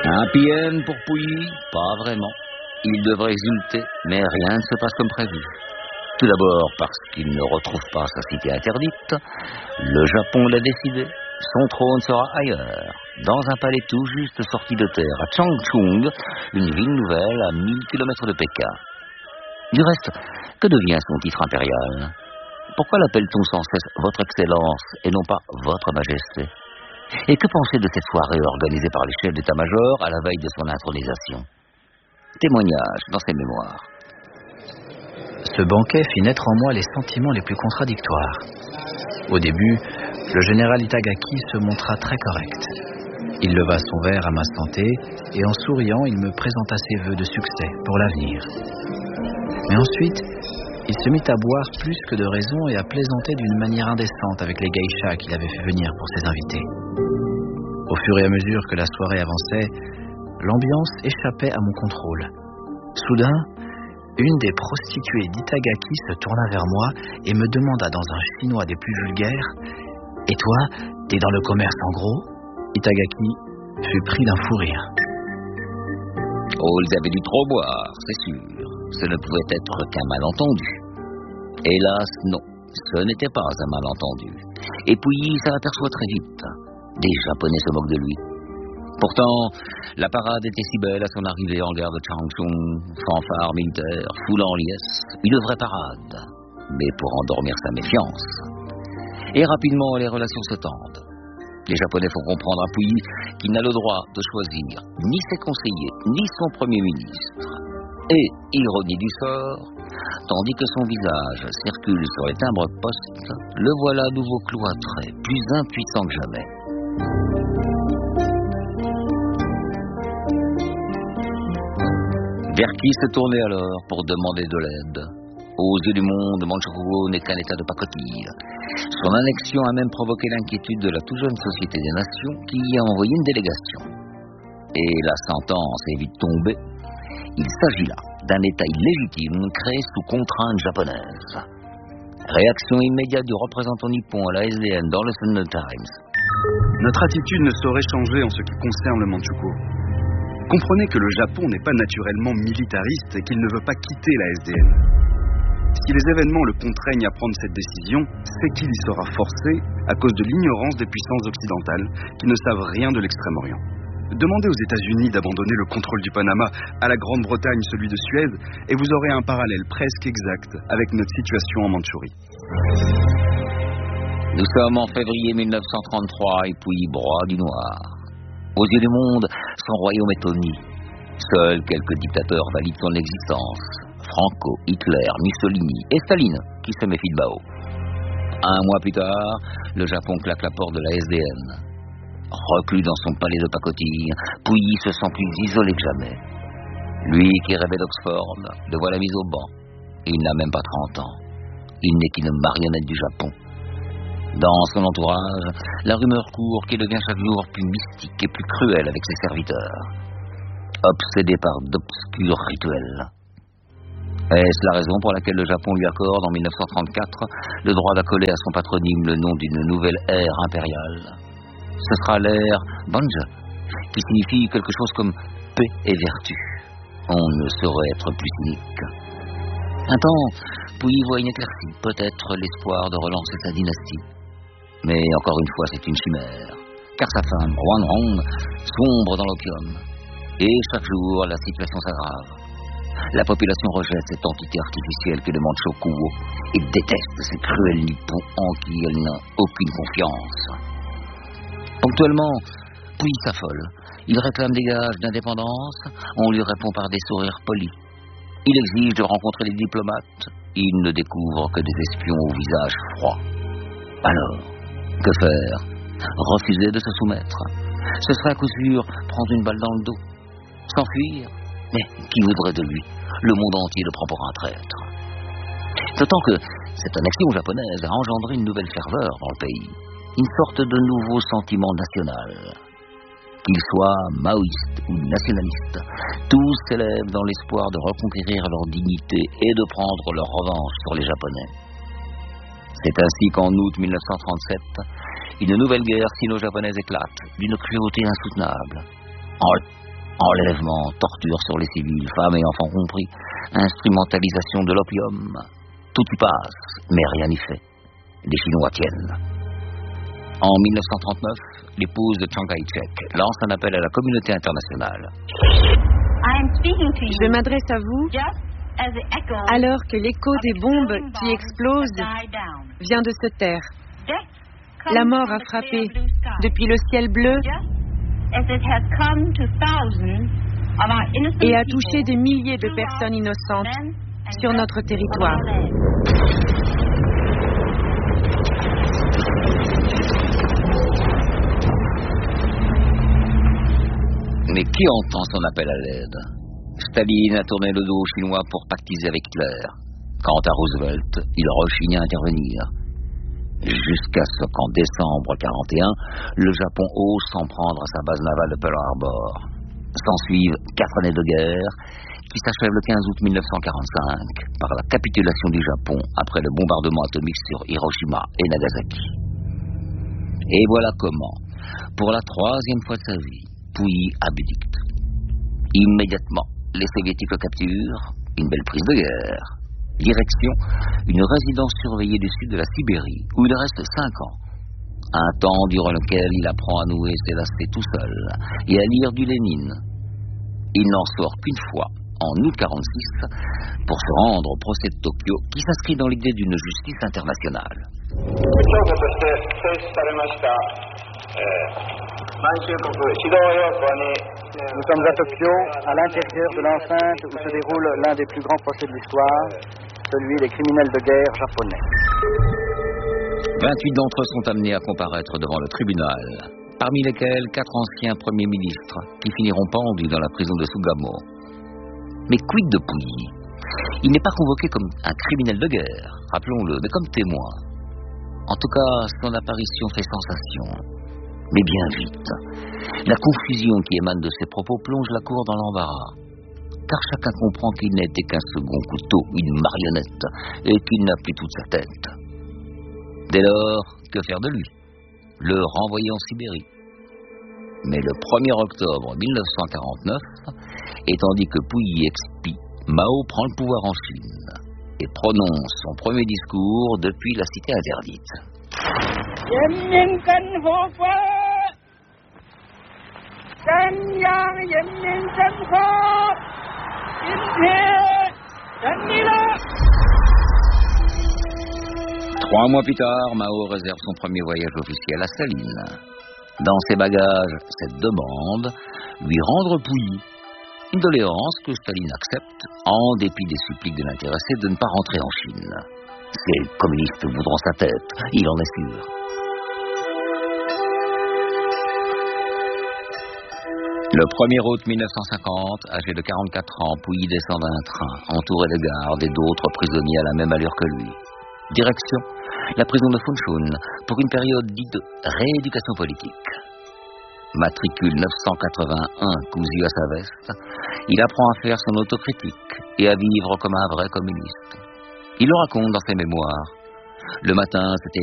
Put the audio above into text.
Un PM pour Pouilly? Pas vraiment. Il devrait exulter, mais rien ne se passe comme prévu. Tout d'abord parce qu'il ne retrouve pas sa cité interdite. Le Japon l'a décidé. Son trône sera ailleurs, dans un palais tout juste sorti de terre, à Changchun, une ville nouvelle à 1000 km de Pékin. Du reste, que devient son titre impérial? Pourquoi l'appelle-t-on sans cesse Votre Excellence et non pas Votre Majesté? Et que penser de cette soirée organisée par les chefs d'état-major à la veille de son intronisation? Témoignage dans ses mémoires. Ce banquet fit naître en moi les sentiments les plus contradictoires. Au début, le général Itagaki se montra très correct. Il leva son verre à ma santé et en souriant, il me présenta ses vœux de succès pour l'avenir. Mais ensuite, il se mit à boire plus que de raison et à plaisanter d'une manière indécente avec les geishas qu'il avait fait venir pour ses invités. Au fur et à mesure que la soirée avançait, l'ambiance échappait à mon contrôle. Soudain, une des prostituées d'Itagaki se tourna vers moi et me demanda dans un chinois des plus vulgaires: « Et toi, t'es dans le commerce en gros ?» Itagaki fut pris d'un fou rire. Oh, ils avaient dû trop boire, c'est sûr. Ce ne pouvait être qu'un malentendu. Hélas, non, ce n'était pas un malentendu. Et Pouilly s'en aperçoit très vite. Les Japonais se moquent de lui. Pourtant, la parade était si belle à son arrivée en gare de Changchun, fanfare militaire, foule en liesse, une vraie parade, mais pour endormir sa méfiance. Et rapidement, les relations se tendent. Les Japonais font comprendre à Pouilly qu'il n'a le droit de choisir ni ses conseillers, ni son premier ministre. Et, ironie du sort, tandis que son visage circule sur les timbres postes, le voilà à nouveau cloîtré, plus impuissant que jamais. Vers qui se tourner alors pour demander de l'aide? Aux yeux du monde, Mandchoukou n'est qu'un état de pacotille. Son annexion a même provoqué l'inquiétude de la tout jeune Société des Nations qui y a envoyé une délégation. Et la sentence est vite tombée. Il s'agit là d'un état illégitime créé sous contrainte japonaise. Réaction immédiate du représentant nippon à la SDN dans le Sunday Times. Notre attitude ne saurait changer en ce qui concerne le Mandchoukou. Comprenez que le Japon n'est pas naturellement militariste et qu'il ne veut pas quitter la SDN. Si les événements le contraignent à prendre cette décision, c'est qu'il y sera forcé à cause de l'ignorance des puissances occidentales qui ne savent rien de l'Extrême-Orient. Demandez aux États-Unis d'abandonner le contrôle du Panama, à la Grande-Bretagne celui de Suez, et vous aurez un parallèle presque exact avec notre situation en Mandchourie. Nous sommes en février 1933 et Pouilly broie du noir. Aux yeux du monde, son royaume est honni. Seuls quelques dictateurs valident son existence. Franco, Hitler, Mussolini et Staline, qui se méfie de Mao. Un mois plus tard, le Japon claque la porte de la SDN. Reclus dans son palais de pacotille, Pouilly se sent plus isolé que jamais. Lui qui rêvait d'Oxford, le voilà mis au banc. Il n'a même pas 30 ans. Il n'est qu'une marionnette du Japon. Dans son entourage, la rumeur court qu'il devient chaque jour plus mystique et plus cruel avec ses serviteurs. Obsédé par d'obscurs rituels. Est-ce la raison pour laquelle le Japon lui accorde en 1934 le droit d'accoler à son patronyme le nom d'une nouvelle ère impériale? Ce sera l'ère Banja, qui signifie quelque chose comme paix et vertu. On ne saurait être plus cynique. Un temps, Pouilly voit une éclaircie, peut-être l'espoir de relancer sa dynastie. Mais encore une fois, c'est une chimère, car sa femme, Wanrong, sombre dans l'opium. Et chaque jour, la situation s'aggrave. La population rejette cette entité artificielle qu'est le Mandchoukou et déteste ces cruels nippons en qui elle n'a aucune confiance. Ponctuellement, Pouilly s'affole. Il réclame des gages d'indépendance, on lui répond par des sourires polis. Il exige de rencontrer les diplomates, il ne découvre que des espions au visage froid. Alors, que faire? Refuser de se soumettre? Ce serait à coup sûr prendre une balle dans le dos. S'enfuir? Mais qui voudrait de lui? Le monde entier le prend pour un traître. D'autant que cette annexion japonaise a engendré une nouvelle ferveur dans le pays. Une sorte de nouveau sentiment national. Qu'ils soient maoïstes ou nationalistes, tous s'élèvent dans l'espoir de reconquérir leur dignité et de prendre leur revanche sur les Japonais. C'est ainsi qu'en août 1937, une nouvelle guerre sino-japonaise éclate, d'une cruauté insoutenable. Enlèvement, torture sur les civils, femmes et enfants compris, instrumentalisation de l'opium. Tout y passe, mais rien n'y fait. Les Chinois tiennent. En 1939, l'épouse de Chiang Kai-shek lance un appel à la communauté internationale. Je m'adresse à vous alors que l'écho des bombes qui explosent vient de se taire. La mort a frappé depuis le ciel bleu et a touché des milliers de personnes innocentes sur notre territoire. Mais qui entend son appel à l'aide? Staline a tourné le dos aux Chinois pour pactiser avec Hitler. Quant à Roosevelt, il rechigne à intervenir. Jusqu'à ce qu'en décembre 1941, le Japon ose s'en prendre à sa base navale de Pearl Harbor. S'ensuivent 4 années de guerre qui s'achèvent le 15 août 1945 par la capitulation du Japon après le bombardement atomique sur Hiroshima et Nagasaki. Et voilà comment, pour la 3e fois de sa vie, Pouilly abdicte. Immédiatement, les Soviétiques le capturent, une belle prise de guerre. Direction, une résidence surveillée du sud de la Sibérie, où il reste 5 ans. Un temps durant lequel il apprend à nouer ses lacets tout seul et à lire du Lénine. Il n'en sort qu'une fois, en août 1946, pour se rendre au procès de Tokyo, qui s'inscrit dans l'idée d'une justice internationale. Nous sommes à Tokyo, à l'intérieur de l'enceinte où se déroule l'un des plus grands procès de l'histoire, celui des criminels de guerre japonais. 28 d'entre eux sont amenés à comparaître devant le tribunal, parmi lesquels 4 anciens premiers ministres qui finiront pendus dans la prison de Sugamo. Mais quid de Pouilly? Il n'est pas convoqué comme un criminel de guerre, rappelons-le, mais comme témoin. En tout cas, son apparition fait sensation. Mais bien vite, la confusion qui émane de ses propos plonge la cour dans l'embarras. Car chacun comprend qu'il n'était qu'un second couteau, une marionnette, et qu'il n'a plus toute sa tête. Dès lors, que faire de lui? Le renvoyer en Sibérie. Mais le 1er octobre 1949, et tandis que Pouilly expie, Mao prend le pouvoir en Chine et prononce son premier discours depuis la cité interdite. Trois mois plus tard, Mao réserve son premier voyage officiel à Staline. Dans ses bagages, cette demande, lui rendre Pouilly. Une doléance que Staline accepte, en dépit des suppliques de l'intéressé de ne pas rentrer en Chine. Ces communistes voudront sa tête, il en est sûr. Le 1er août 1950, âgé de 44 ans, Pouilly descend d'un train, entouré de gardes et d'autres prisonniers à la même allure que lui. Direction, la prison de Funchun, pour une période dite de rééducation politique. Matricule 981 cousu à sa veste, il apprend à faire son autocritique et à vivre comme un vrai communiste. Il le raconte dans ses mémoires. Le matin, c'était